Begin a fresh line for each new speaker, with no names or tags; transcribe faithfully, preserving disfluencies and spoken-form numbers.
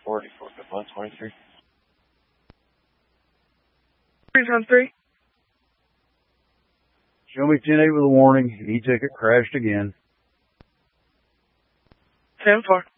forty for one twenty-three.
Three times three.
Show me ten eight with a warning. E-ticket crashed again.
ten four.